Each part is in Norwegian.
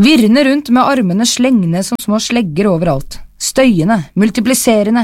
Virrende rundt med armene slengende som små slegger overalt. Støyende, multipliserende,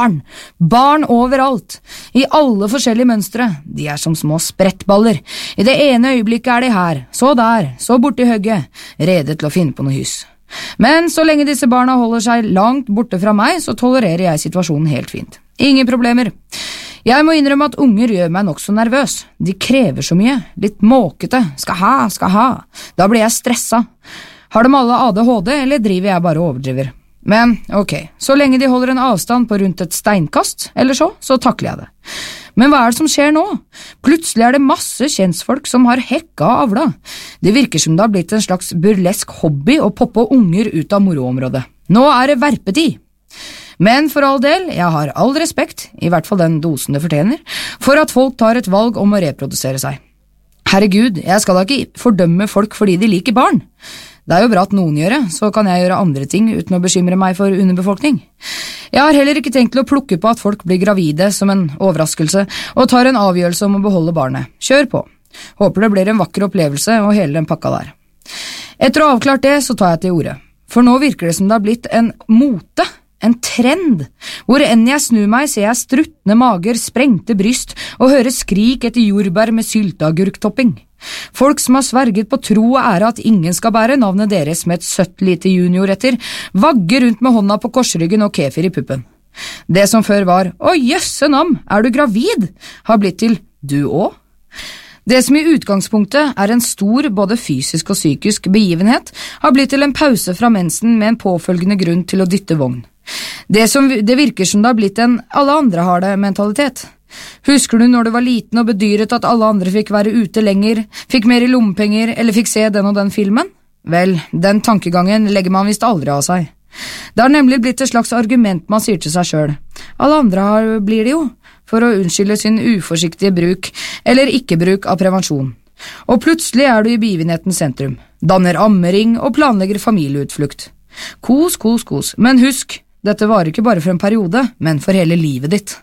barn overalt, i alle forskjellige mønstre, de som små sprettballer, i det ene øyeblikket de her, så der, så borte i høgget, rede til å finne på noe hys. Men så lenge disse barna holder seg langt borte fra meg, så tolererer jeg situasjonen helt fint. Ingen problemer. Jeg må innrømme at unger gjør meg nok så nervøs, de krever så mye, litt måkete, skal ha, da blir jeg stresset. Har de alle ADHD, eller driver jeg bare og overdriver? Men, ok, så lenge de holder en avstand på rundt et steinkast, eller så takler jeg det. Men hva det som skjer nå? Plutselig det masse kjensfolk som har hekka og avla. Det virker som det har blitt en slags burlesk hobby å poppe unger ut av moroområdet. Nå det verpetid. Men for all del, jeg har all respekt, i hvert fall den dosen det fortjener, for at folk tar et valg om å reprodusere seg. Herregud, jeg skal da ikke fordømme folk fordi de liker barn. Det jo bra at noen gjør det, så kan jeg gjøre andre ting uten å bekymre meg for underbefolkning. Jeg har heller ikke tenkt til å plukke på at folk blir gravide som en overraskelse og tar en avgjørelse om å beholde barnet. Kjør på. Håper det blir en vakker opplevelse og hele den pakka der. Etter å ha avklart det, så tar jeg til ordet. For nå virker det som det har blitt en mote, en trend. Hvor enn jeg snur meg, ser jeg struttende mager, sprengte bryst og hører skrik etter jordbær med sylteagurktopping. Folk som har sverget på tro og ære at ingen skal bære navnet deres med et søtt lite junior etter, vagger rundt med hånda på korsryggen og kefir i puppen. Det som før var, «Å, jøsse nam, du gravid?» har blitt til «du også?» Det som i utgangspunktet en stor, både fysisk og psykisk begivenhet, har blitt til en pause fra mensen med en påfølgende grunn til å dytte vogn. Det virker som det har blitt en «alle andre har det» mentalitet. Husker du når du var liten og bedyret at alle andre fikk være ute lenger, fikk mer i lommepenger eller fikk se den og den filmen? Vel, den tankegangen legger man visst aldri av seg. Det har nemlig blitt et slags argument man sier til seg selv. Alle andre blir det jo, for å unnskylde sin uforsiktige bruk eller ikke-bruk av prevensjon. Og plutselig du i begivenhetens sentrum, danner ammering og planlegger familieutflukt. Kos, men husk, dette varer ikke bare for en periode, men for hele livet ditt.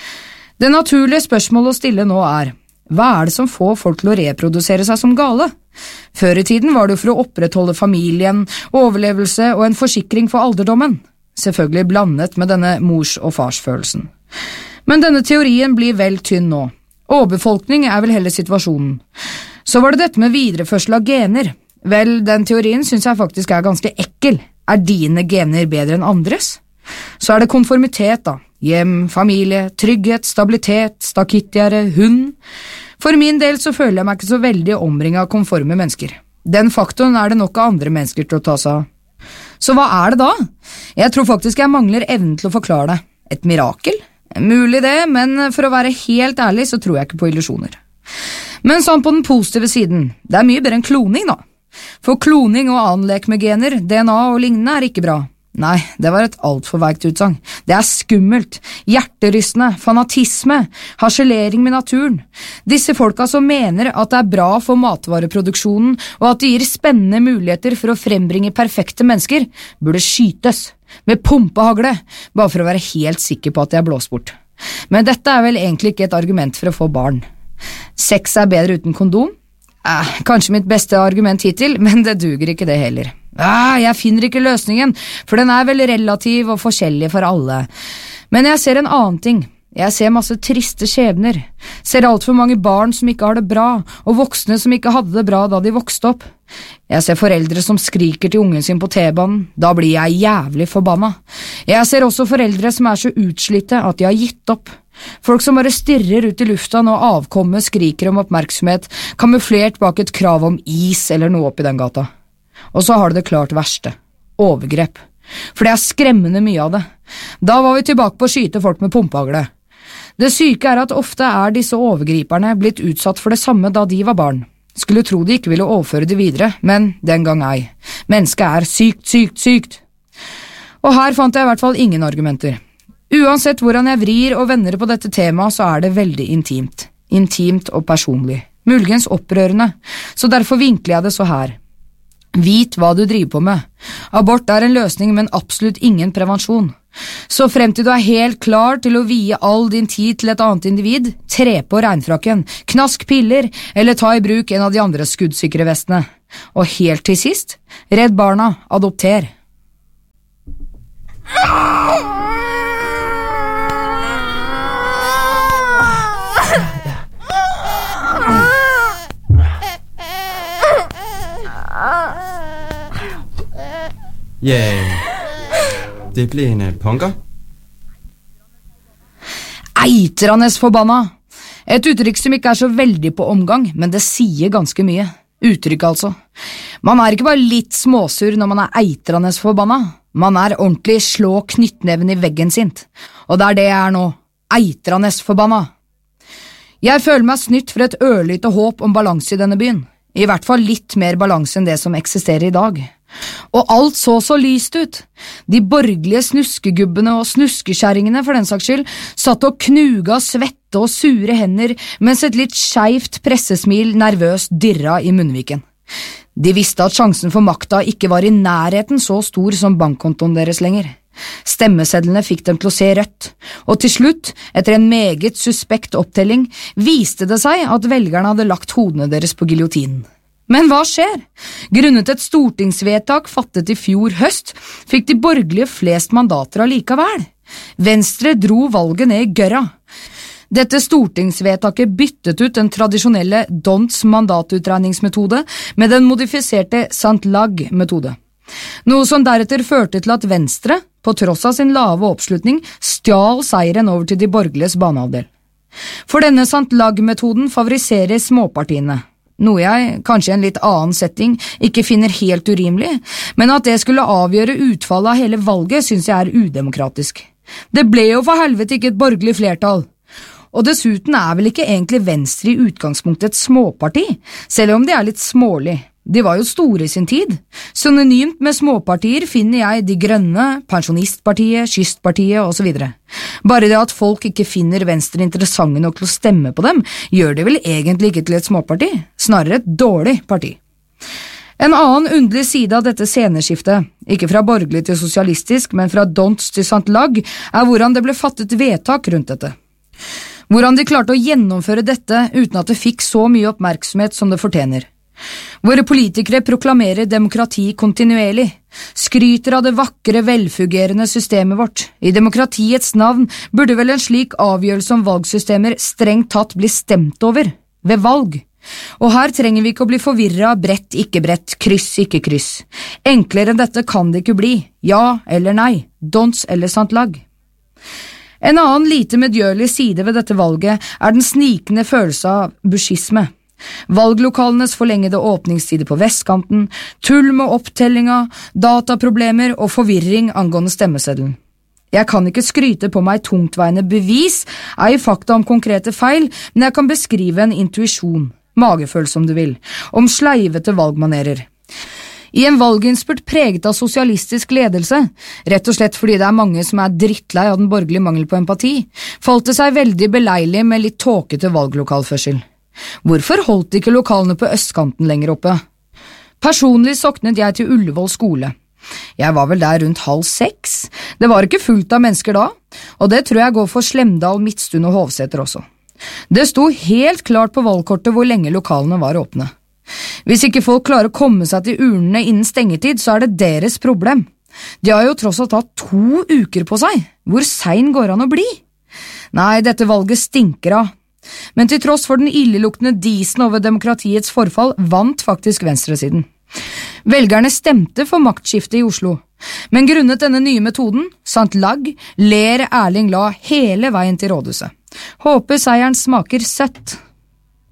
Det naturlige spørsmålet å stille nå hva det som får folk til å reprodusere seg som gale? Før i tiden var det for å opprettholde familien, overlevelse og en forsikring for alderdommen, selvfølgelig blandet med denne mors- og farsfølelsen. Men denne teorien blir vel tynn nå. Overbefolkning vel heller situasjonen. Så var det dette med videreførsel av gener. Vel, den teorien synes jeg faktisk ganske ekkel. Dine gener bedre enn andres? Så det konformitet da. Hjem, familie, trygghet, stabilitet, stakittgjerde, hund. For min del så føler jeg meg ikke så veldig omringet av konforme mennesker. Den faktoren det nok av andre mennesker til å ta seg av. Så hva det da? Jeg tror faktisk jeg mangler evnen til å forklare det. Et mirakel? Mulig det, men for å være helt ærlig så tror jeg ikke på illusjoner. Men sånn på den positive siden, det mye bedre enn kloning da. For kloning og annen lek med gener, DNA og lignende ikke bra. Nei, det var et alt for veigt utsagn. Det skummelt, hjerterystende, fanatisme, harselering med naturen. Disse folka som mener at det bra for matvareproduksjonen og at det gir spennende muligheter for å frembringe perfekte mennesker, burde skytes, med pumpehagle, bare for å være helt sikker på at de blåst bort. Men dette vel egentlig ikke et argument for å få barn. Sex bedre uten kondom? Kanskje mitt beste argument hittil, men det duger ikke det heller. Jeg finner ikke løsningen, for den vel relativ og forskjellig for alle. Men jeg ser en annen ting. Jeg ser masse triste skjebner. Ser alt for mange barn som ikke har det bra, og voksne som ikke hadde det bra da de vokste opp. Jeg ser foreldre som skriker til ungen sin på T-banen. Da blir jeg jævlig forbanna. Jeg ser også foreldre som så utslitte at de har gitt opp. Folk som bare stirrer ut i lufta når avkommet skriker om oppmerksomhet, kamuflert bak et krav om is eller noe opp i den gata. Og så har det klart verste. Overgrep. For det skremmende mye av det. Da var vi tilbake på å skyte folk med pumpehagle. Det syke at ofte disse overgriperne blitt utsatt for det samme da de var barn. Skulle tro de ikke ville overføre det videre, men den gang ei. Mennesket sykt. Og her fant jeg i hvert fall ingen argumenter. Uansett hvordan jeg vrir og vender på dette temaet, så det veldig intimt. Intimt og personlig. Muligens opprørende, så derfor vinkler jeg det så her. Vit hva du driver på med. Abort en løsning, men absolutt ingen prevensjon. Så frem til du helt klar til å vie all din tid til et annet individ, tre på regnfrakken, knask piller, eller ta i bruk en av de andre skuddsikre vestene. Og helt til sist, Redd Barna, adopter. Ja, det ble en punker. Eitranes forbanna! Et uttrykk som ikke så veldig på omgang, men det sier ganske mye. Uttrykk altså. Man ikke bare litt småsur når man eitranes forbanna. Man ordentlig slå knyttneven i veggen sint. Og det det jeg nå. Eitranes forbanna. Jeg føler meg snytt for et ørlite håp om balanse i denne byen. I hvert fall litt mer balanse enn det som eksisterer i dag. Og alt så lyst ut. De borgerlige snuskegubbene og snuskeskjæringene for den saks skyld satt og knuga svette og sure hender mens et litt skeivt pressesmil nervøst dirra i munnviken. De visste at sjansen for makta ikke var i nærheten så stor som bankkontoen deres lenger. Stemmesedlene fikk dem til å se rødt, og til slutt, etter en meget suspekt opptelling, viste det seg at velgerne hadde lagt hodene deres på giljotinen. Men hva skjer? Grunnet et stortingsvedtak fattet i fjor høst, fikk de borgerlige flest mandater allikevel. Venstre dro valget ned i gørra. Dette stortingsvedtaket byttet ut den tradisjonelle Donts mandatutregningsmetode med den modifiserte St-Lag-metode. Noe som deretter førte til at Venstre, på tross av sin lave oppslutning, stjal seieren over til de borgerliges banehalvdel. For denne St-Lag-metoden favoriserer småpartiene. Noe jeg, kanskje i en litt annen setting, ikke finner helt urimelig, men at det skulle avgjøre utfallet av hele valget synes jeg udemokratisk. Det ble jo for helvete ikke et borgerlig flertall. Og dessuten vel ikke egentlig Venstre i utgangspunktet et småparti, selv om de litt smålig. De var jo store i sin tid. Synonymt med småpartier finner jeg De Grønne, Pensjonistpartiet, Kystpartiet og så videre. Bare det at folk ikke finner Venstre interessante nok til å stemme på dem, gjør det vel egentlig ikke til et småparti, snarere et dårlig parti. En annen underlig side av dette sceneskiftet, ikke fra borgerlig til sosialistisk, men fra Donts til St-Lag, hvordan det ble fattet vedtak rundt dette. Hvordan de klarte å gjennomføre dette uten at det fikk så mye oppmerksomhet som det fortjener. Våre politikere proklamerer demokrati kontinuerlig, skryter av det vakre, velfungerende systemet vårt. I demokratiets navn burde vel en slik avgjørelse om valgsystemer strengt tatt bli stemt over, ved valg. Og her trenger vi ikke å bli forvirret, brett, ikke brett, kryss, ikke kryss. Enklere enn dette kan det ikke bli, ja eller nei, Donts eller St-Lag. En annen lite medgjørlig side ved dette valget den snikende følelse av buschisme. Valglokalenes forlengede åpningstider på vestkanten, tull med opptellinga, dataproblemer og forvirring angående stemmeseddelen. Jeg kan ikke skryte på meg tungtveiende bevis, fakta om konkrete feil, men jeg kan beskrive en intuisjon, magefølelse om du vil, om sleivete valgmanerer. I en valginnspurt preget av sosialistisk ledelse, rett og slett fordi det mange som drittlei av den borgerlige mangel på empati, falt det seg veldig beleilig med litt tåkete valglokalførsel. Hvorfor holdt ikke lokalene på østkanten lenger oppe? Personlig soknet jeg til Ullevål skole. Jeg var vel der rundt 5:30. Det var ikke fullt av mennesker da, og det tror jeg går for Slemdal, Midtstund og Hovseter også. Det sto helt klart på valgkortet hvor lenge lokalene var åpne. Hvis ikke folk klarer å komme seg til urnene innen stengetid, så det deres problem. De har jo tross alt hatt 2 uker på seg. Hvor sein går an å bli? Nei, dette valget stinker av. Men til tross for den illeluktende disen over demokratiets forfall, vant faktisk venstresiden. Velgerne stemte for maktskifte i Oslo, men grunnet denne nye metoden, St-Lag, ler Erling La hele veien til rådhuset. Håper seieren smaker søtt.